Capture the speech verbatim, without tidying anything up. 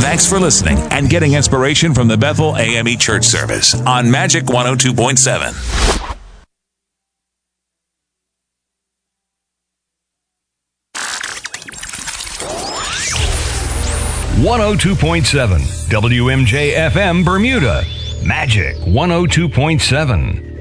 Thanks for listening and getting inspiration from the Bethel A M E Church service on Magic one oh two point seven. one oh two point seven W M J F M Bermuda. Magic one oh two point seven.